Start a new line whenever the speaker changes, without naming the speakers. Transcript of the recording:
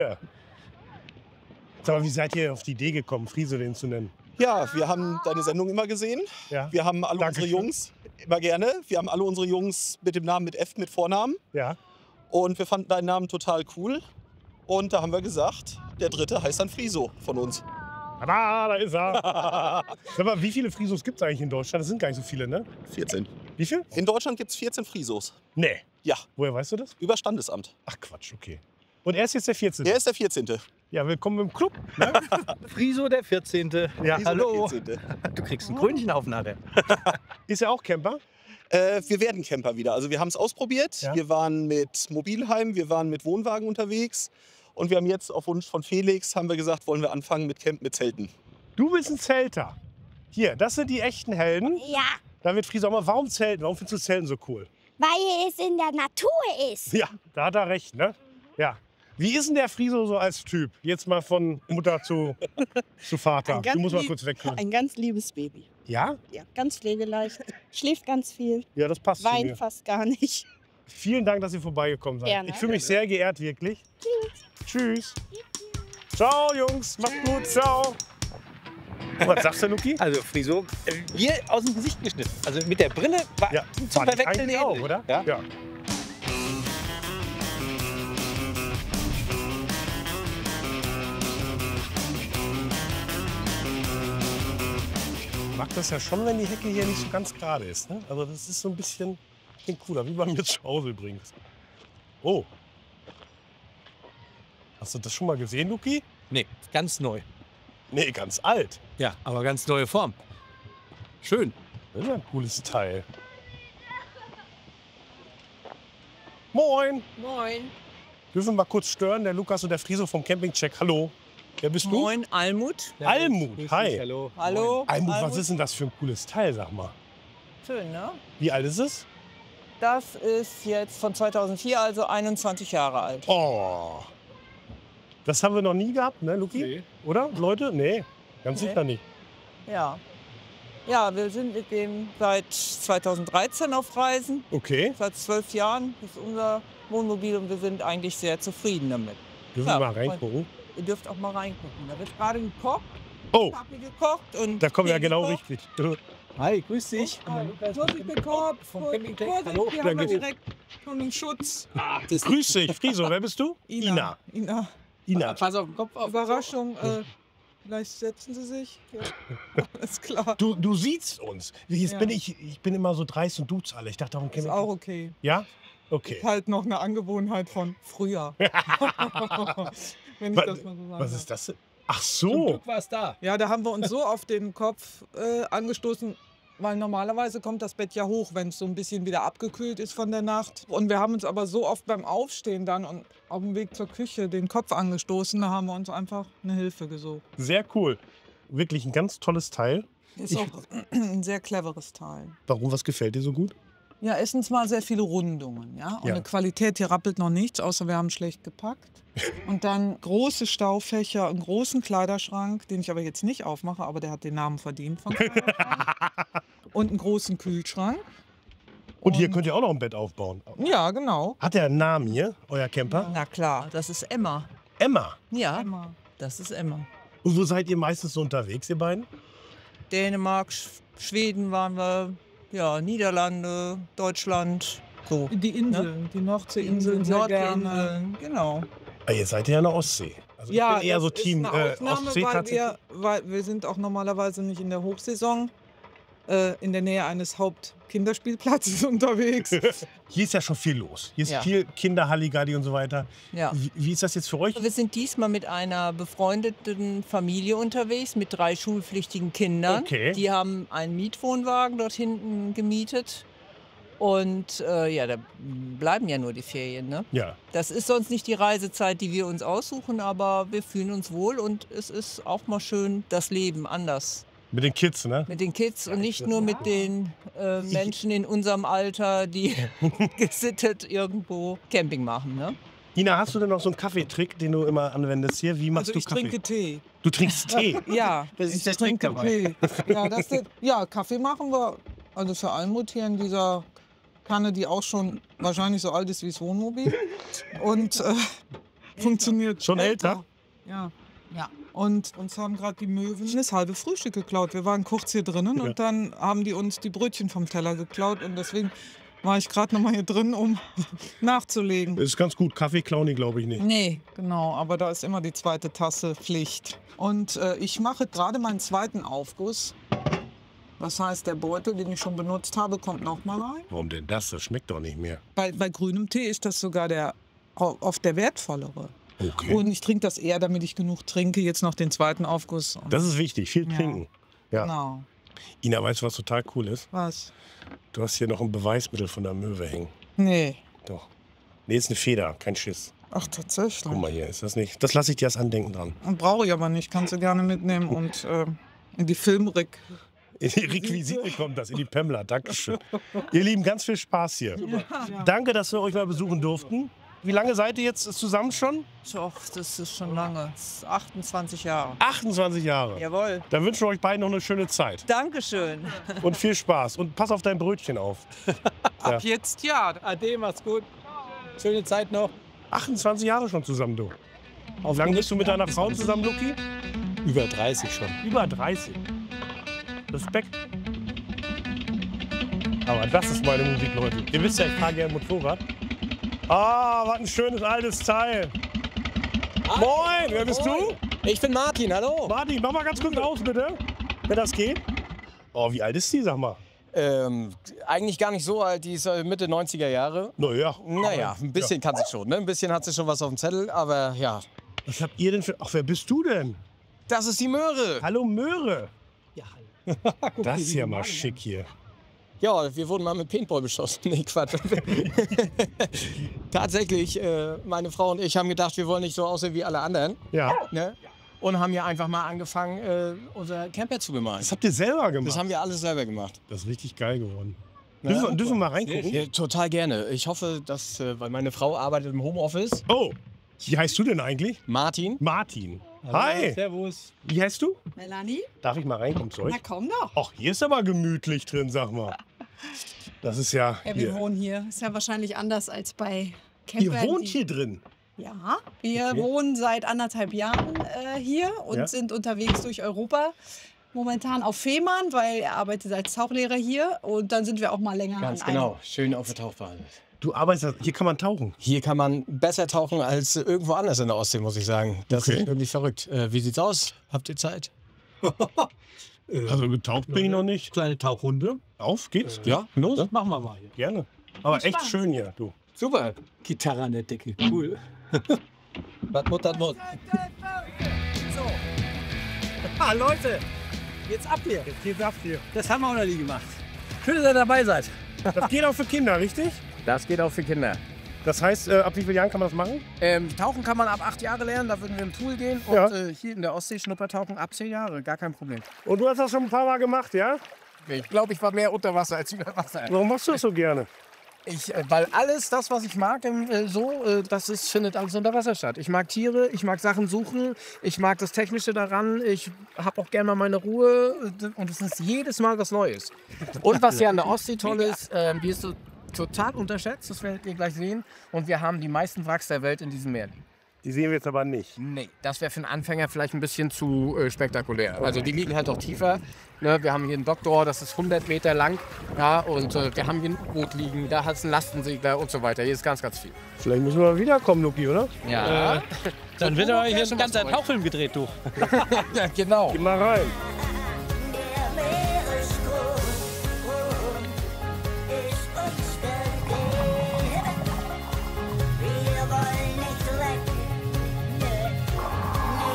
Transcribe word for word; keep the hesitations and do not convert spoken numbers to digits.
Ja. Sag mal, wie seid ihr auf die Idee gekommen, Friso zu nennen?
Ja, wir haben deine Sendung immer gesehen.
Ja.
Wir haben alle
Dankeschön.
unsere Jungs, immer gerne, wir haben alle unsere Jungs mit dem Namen mit F, mit Vornamen.
Ja.
Und wir fanden deinen Namen total cool. Und da haben wir gesagt, der dritte heißt dann Friso von uns.
Tada, da ist er. Sag mal, wie viele Frisos gibt es eigentlich in Deutschland? Das sind gar nicht so viele, ne?
vierzehn.
Wie viel?
In Deutschland gibt es vierzehn Frisos.
Nee.
Ja,
Woher weißt du das?
über Standesamt.
Ach Quatsch, okay. Und er ist jetzt der vierzehnte.
Der ist der vierzehnte.
Ja, willkommen im Club. Ne?
Friso der vierzehnte.
Ja.
Friso
Hallo.
der vierzehnte.
Du kriegst ein Krönchen auf nachher.
Ist er auch Camper?
Äh, wir werden Camper wieder. Also wir haben es ausprobiert.
Ja.
Wir waren mit Mobilheim, wir waren mit Wohnwagen unterwegs. Und wir haben jetzt auf Wunsch von Felix, haben wir gesagt, wollen wir anfangen mit Camp mit Zelten.
Du bist ein Zelter. Hier, das sind die echten Helden.
Ja,
Da wird Friso auch mal, warum Zelten? Warum findest du Zelten so cool?
weil es in der Natur ist.
Ja, da hat er recht, ne? Ja. Wie ist denn der Friso so als Typ? Jetzt mal von Mutter zu, zu Vater.
Ein ganz
Du musst mal
lieb-
kurz wegkommen.
Ein ganz liebes Baby.
Ja?
Ja, ganz pflegeleicht. Schläft ganz viel.
Ja, das passt zu
Weint
mir.
fast gar nicht.
Vielen Dank, dass ihr vorbeigekommen seid.
Gerne.
Ich fühle mich sehr geehrt, wirklich. Tschüss. Ciao, Jungs. Macht's gut. Ciao. Was sagst du, Luki?
Also Friso, äh, hier aus dem Gesicht geschnitten. Also mit der Brille war
Ja,
zum
fand ich
Verwechseln
eigentlich auch,
ähnlich.
oder?
Ja?
Ja. Ich mag das ja schon, wenn die Hecke hier nicht so ganz gerade ist. Ne? Also das ist so ein bisschen bisschen cooler, wie bei mir zu Hause übrigens. Oh. Hast du das schon mal gesehen, Luki?
Nee, ganz neu.
Nee, ganz alt.
Ja, aber ganz neue Form. Schön.
Das ist ein cooles Teil. Moin.
Moin.
Dürfen wir mal kurz stören? Der Lukas und der Friso vom Campingcheck. Hallo. Wer bist du?
Moin, Almut.
Almut,
Grüß dich,
hi.
Hallo.
Hallo.
Almut, was ist denn das für ein cooles Teil, sag mal?
Schön, ne?
Wie alt ist es?
Das ist jetzt von zweitausendvier, also einundzwanzig Jahre alt.
Oh. Das haben wir noch nie gehabt, ne, Luki?
Nee.
Oder, Leute? Nee, ganz
Nee.
sicher nicht.
Ja. Ja, wir sind mit dem seit zweitausenddreizehn auf Reisen.
Okay,
Seit zwölf Jahren ist unser Wohnmobil und wir sind eigentlich sehr zufrieden damit.
dürfen
Ja,
wir mal reingucken?
Ihr dürft auch mal reingucken. Da wird gerade gekocht,
Oh,
Kaffee gekocht und
da kommen wir ja
Tee
genau
gekocht.
richtig.
Hi, grüß dich.
Vorsicht mit Korb,
Vom
Vorsicht,
Campingcheck.
Vorsicht,
Hallo.
wir haben ja
Danke.
direkt schon einen Schutz.
Grüß dich, Friso, wer bist du?
Ina. Ina.
Ina.
Pass auf den Kopf auf.
Überraschung, äh, vielleicht setzen Sie sich. Ja. Alles klar.
Du, du siehst uns. Jetzt
Ja.
bin ich, ich bin immer so dreist und duze alle. Ich dachte, darum
Ist
kennen
auch okay.
Ja? Okay.
Ist halt noch eine Angewohnheit von früher. Wenn ich
Wa-
das mal so sagen
Was
darf.
ist das? denn? Ach
Zum
so.
Glück war es da.
Ja, da haben wir uns so auf den Kopf äh, angestoßen, weil normalerweise kommt das Bett ja hoch, wenn es so ein bisschen wieder abgekühlt ist von der Nacht. Und wir haben uns aber so oft beim Aufstehen dann und auf dem Weg zur Küche den Kopf angestoßen, da haben wir uns einfach eine Hilfe gesucht.
Sehr cool. Wirklich ein ganz tolles Teil.
Ist auch ein sehr cleveres Teil.
Warum, was gefällt dir so gut?
Ja, erstens mal sehr viele Rundungen, ja. Und
Ja.
eine Qualität, hier rappelt noch nichts, außer wir haben schlecht gepackt. Und dann große Staufächer, einen großen Kleiderschrank, den ich aber jetzt nicht aufmache, aber der hat den Namen verdient von Kleiderschrank. Und einen großen Kühlschrank.
Und hier
Und-
könnt ihr auch noch ein Bett aufbauen.
Ja, genau.
Hat der einen Namen hier, euer Camper?
Na klar.
Das ist Emma.
Emma.
Ja,
Emma.
das ist Emma.
Und wo seid ihr meistens so unterwegs, ihr beiden?
Dänemark, Sch- Schweden waren wir, ja, Niederlande, Deutschland. So.
Die Inseln, die Nordseeinseln sehr gerne.
Nordinseln, genau.
Ah, ihr seid ja in der Ostsee. Also
Ja,
ich bin eher
das
so
ist
Team
eine
äh,
Ausnahme,
Ostsee
weil
tatsächlich.
wir, weil wir sind auch normalerweise nicht in der Hochsaison äh, in der Nähe eines Hauptkinderspielplatzes unterwegs.
Hier ist ja schon viel los. Hier ist
Ja.
viel Kinderhalligadi und so weiter.
Ja.
Wie, wie ist das jetzt für euch?
Wir sind diesmal mit einer befreundeten Familie unterwegs, mit drei schulpflichtigen Kindern.
Okay.
Die haben einen Mietwohnwagen dort hinten gemietet. Und äh, ja, da bleiben ja nur die Ferien. Ne?
Ja.
Das ist sonst nicht die Reisezeit, die wir uns aussuchen, aber wir fühlen uns wohl und es ist auch mal schön, das Leben anders.
Mit den Kids, ne?
Mit den Kids und nicht nur mit den äh, Menschen in unserem Alter, die gesittet irgendwo Camping machen. Ne?
Ina, hast du denn noch so einen Kaffeetrick, den du immer anwendest hier? Wie machst
Also
du
ich
Kaffee?
trinke Tee.
Du trinkst Tee.
Ja,
Das ist
ich
der Trick
trinke
dabei.
Tee. Ja, das ist, ja, Kaffee machen wir. Also für Almut hier in dieser Kanne, die auch schon wahrscheinlich so alt ist wie das Wohnmobil. Und äh, Funktioniert.
Schon älter?
Ja.
Ja.
Und uns haben gerade die Möwen das halbe Frühstück geklaut. Wir waren kurz hier drinnen
Ja.
und dann haben die uns die Brötchen vom Teller geklaut. Und deswegen war ich gerade noch mal hier drin, um nachzulegen.
Das ist ganz gut. Kaffee klauen die, glaube ich, nicht.
Nee, genau, aber da ist immer die zweite Tasse Pflicht. Und äh, ich mache gerade meinen zweiten Aufguss. Das heißt, der Beutel, den ich schon benutzt habe, kommt noch mal rein.
Warum denn das? Das schmeckt doch nicht mehr.
Bei, bei grünem Tee ist das sogar der, oft der wertvollere.
Okay.
Und ich trinke das eher, damit ich genug trinke. Jetzt noch den zweiten Aufguss. Und
Das ist wichtig. Viel
Ja.
trinken. Ja.
genau.
Ina, weißt du, was total cool ist?
Was?
Du hast hier noch ein Beweismittel von der Möwe hängen.
Nee.
Doch. Nee, ist eine Feder, kein Schiss.
Ach, tatsächlich.
Guck mal hier, ist das nicht? Das lasse ich dir als Andenken dran.
Brauche ich aber nicht. Kannst du gerne mitnehmen und äh, in die Filmrik.
In die Requisite kommt das, in die Pemmler. Dankeschön. Ihr Lieben, ganz viel Spaß hier. Danke, dass wir euch mal besuchen durften. Wie lange seid ihr jetzt zusammen schon?
Doch, das ist schon lange. Das ist achtundzwanzig Jahre.
achtundzwanzig Jahre.
Jawohl.
Dann wünschen wir euch beiden noch eine schöne Zeit.
Dankeschön.
Und viel Spaß. Und pass auf dein Brötchen auf.
Ab jetzt ja.
Ade, macht's gut. Schöne Zeit noch.
achtundzwanzig Jahre schon zusammen, du. Wie lange bist du mit deiner Frau zusammen, Luki?
Über dreißig schon.
Über dreißig. Respekt. Aber das ist meine Musik, Leute. Ihr wisst ja, ich fahre gerne Motorrad. Ah, was ein schönes altes Teil. Moin, wer bist du?
Ich bin Martin, hallo.
Martin, mach mal ganz kurz aus, bitte. Wenn das geht. Oh, wie alt ist die, sag mal?
Ähm, eigentlich gar nicht so alt, die ist äh, Mitte neunziger Jahre.
Naja.
Naja, ein bisschen kann sie schon, ne? Ein bisschen hat sie schon was auf dem Zettel, aber ja.
Was habt ihr denn für... Ach, wer bist du denn?
Das ist die Möhre.
Hallo, Möhre. Ja, hallo. Das ist ja mal schick hier.
Ja, wir wurden mal mit Paintball beschossen. Nee, Quatsch. Tatsächlich, äh, meine Frau und ich haben gedacht, wir wollen nicht so aussehen wie alle anderen.
Ja.
Ne? Und haben hier einfach mal angefangen, äh, unser Camper zu bemalen.
Das habt ihr selber gemacht.
Das haben wir alles selber gemacht.
Das ist richtig geil geworden. Dürfen, wir- dürfen wir mal reingucken?
Ja, total gerne. Ich hoffe, dass, äh, weil meine Frau arbeitet im Homeoffice.
Oh, wie heißt du denn eigentlich?
Martin.
Martin. Hi.
Servus.
Wie heißt du?
Melanie?
Darf ich mal reinkommen zu euch?
Na komm doch.
Ach, hier ist aber gemütlich drin, sag mal. Das ist ja...
Ja, wir
hier.
wohnen hier. Ist ja wahrscheinlich anders als bei
Ihr
Campern.
wohnt
die-
hier drin?
Ja, wir
Okay.
wohnen seit anderthalb Jahren äh, hier und
Ja.
sind unterwegs durch Europa. Momentan auf Fehmarn, weil er arbeitet als Tauchlehrer hier. Und dann sind wir auch mal länger
Ganz
an einem.
genau. Schön auf der Tauchbahn.
Du arbeitest... Hier kann man tauchen.
Hier kann man besser tauchen als irgendwo anders in der Ostsee, muss ich sagen. Das
Okay.
ist wirklich verrückt. Äh, wie sieht's aus? Habt ihr Zeit?
Also getaucht bin ich noch nicht.
Kleine Tauchrunde.
Auf geht's?
Ja, los.
Das machen wir mal hier.
Gerne. Aber echt schön hier, du.
Super.
Gitarre an der Decke. Cool.
Was Mut hat Mut.
So. Ah, Leute. Jetzt ab hier.
Jetzt geht's ab hier.
Das haben wir auch noch nie gemacht. Schön, dass ihr dabei seid.
Das geht auch für Kinder, richtig?
Das geht auch für Kinder.
Das heißt, äh, ab wie vielen Jahren kann man das machen?
Ähm, tauchen kann man ab acht Jahre lernen, da würden wir im Pool gehen. Und
Ja.
äh, hier in der Ostsee Schnuppertauchen ab zehn Jahre, gar kein Problem.
Und du hast das schon ein paar Mal gemacht, ja?
Ich glaube, ich war mehr unter Wasser als über Wasser.
Warum machst du das so gerne?
Ich, äh, weil alles, das, was ich mag, ähm, äh, so, äh, das ist, findet alles unter Wasser statt. Ich mag Tiere, ich mag Sachen suchen, ich mag das Technische daran, ich habe auch gerne mal meine Ruhe äh, und es ist jedes Mal was Neues. Und was hier an der Ostsee toll ist, ähm, die ist so total unterschätzt, das werdet ihr gleich sehen. Und wir haben die meisten Wracks der Welt in diesem Meer.
Die sehen wir jetzt aber nicht.
Nee, das wäre für einen Anfänger vielleicht ein bisschen zu äh, spektakulär. Also die liegen halt auch tiefer. Ne, wir haben hier einen Doktor, das ist hundert Meter lang. Ja, und äh, wir haben hier ein Boot liegen, da hat es einen Lastensegler und so weiter. Hier ist ganz, ganz viel.
Vielleicht müssen wir mal wiederkommen, Luki, oder?
Ja,
Dann wird aber hier
schon
ein ganzer
was
Tauchfilm gedreht, du.
ja genau.
Geh mal rein.